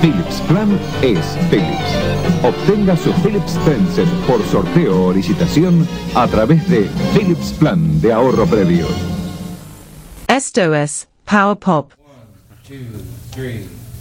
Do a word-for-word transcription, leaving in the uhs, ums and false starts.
Philips Plan es Philips. Obtenga su Philips Transit por sorteo o licitación a través de Philips Plan de ahorro previo. Esto es Power Pop. One, two, three.